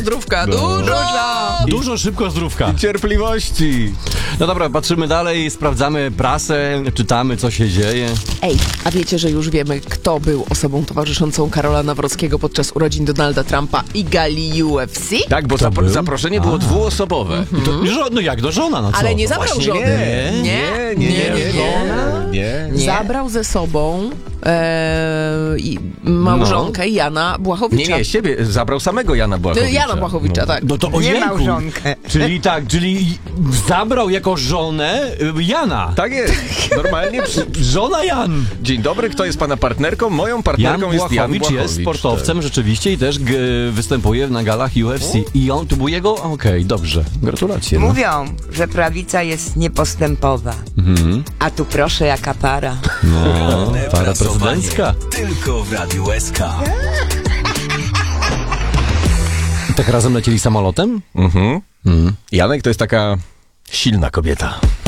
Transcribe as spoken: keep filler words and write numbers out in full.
Zdrówka, dużo! Dużo szybko zdrówka. Cierpliwości. No dobra, patrzymy dalej, sprawdzamy prasę, czytamy, co się dzieje. Ej, a wiecie, że już wiemy, kto był osobą towarzyszącą Karola Nawrockiego podczas urodzin Donalda Trumpa i gali U F C? Tak, bo zapro- zaproszenie było dwuosobowe. I to, żo- no jak, do żona, no co? Ale nie zabrał Właśnie żony. nie. Nie, Nie, nie, nie, nie. nie, nie. Zabrał ze sobą e, i małżonkę Jana Nie, Błachowicza. nie, siebie zabrał samego Jana Błachowicza. Jana Błachowicza, No. tak. No to o Nie jejku. małżonkę. Czyli tak, czyli zabrał jako żonę y, Jana. Tak jest, normalnie. Przy... Żona Jan. Dzień dobry, kto jest pana partnerką? Moją Jan partnerką jest Jan Błachowicz Błachowicz. jest sportowcem rzeczywiście i też g- występuje na galach U F C. I on, to był jego? Okej, dobrze. Gratulacje. No. Mówią, że prawica jest niepostępowa. Mhm. A tu proszę, jaka para. No, para prezydencka. Tylko w Radiu S K. Tak razem lecieli samolotem? Mhm. Mhm. Janek to jest taka silna kobieta.